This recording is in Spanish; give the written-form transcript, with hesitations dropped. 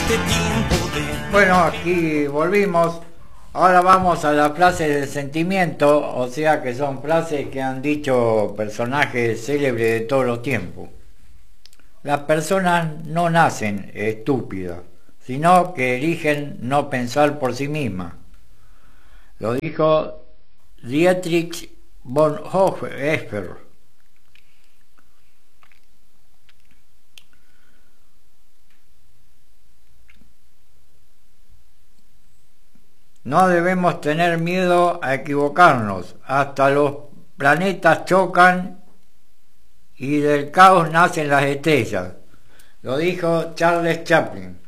este tiempo de... Bueno, aquí volvimos. Ahora vamos a las frases del sentimiento, o sea que son frases que han dicho personajes célebres de todos los tiempos. Las personas no nacen estúpidas, sino que eligen no pensar por sí mismas. Lo dijo Dietrich Bonhoeffer. No debemos tener miedo a equivocarnos. Hasta los planetas chocan y del caos nacen las estrellas. Lo dijo Charles Chaplin.